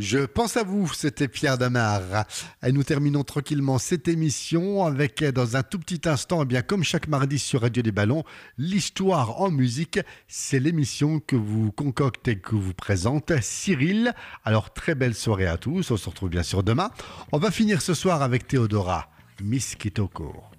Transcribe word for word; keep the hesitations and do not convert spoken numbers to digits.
Je pense à vous, c'était Pierre Damar. Et nous terminons tranquillement cette émission avec, dans un tout petit instant, eh bien, comme chaque mardi sur Radio des Ballons, l'histoire en musique. C'est l'émission que vous concocte et que vous présente Cyril. Alors, très belle soirée à tous. On se retrouve bien sûr demain. On va finir ce soir avec Théodora, Miss Kitoko.